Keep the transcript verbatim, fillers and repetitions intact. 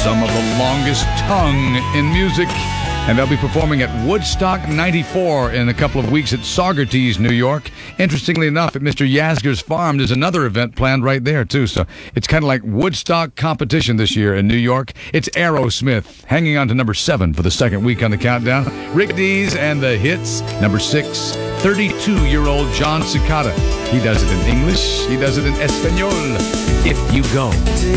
some of the longest tongue in music. And they'll be performing at Woodstock ninety-four in a couple of weeks at Saugerties, New York. Interestingly enough, at Mister Yasgur's farm, there's another event planned right there, too. So it's kind of like Woodstock competition this year in New York. It's Aerosmith, hanging on to number seven for the second week on the countdown. Rick Dees and the hits. Number six, thirty-two-year-old John Cicada. He does it in English. He does it in Espanol. If You Go.